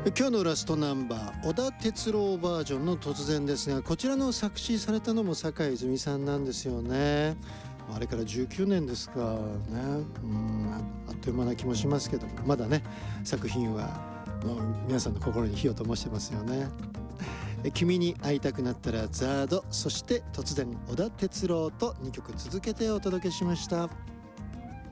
今日のラストナンバー、小田哲郎バージョンの突然ですが、こちらの作詞されたのも坂井泉さんなんですよね。あれから19年ですかね。あっという間な気もしますけど、まだね作品はもう皆さんの心に火を灯してますよね。君に会いたくなったらザード、そして突然小田哲郎と2曲続けてお届けしました。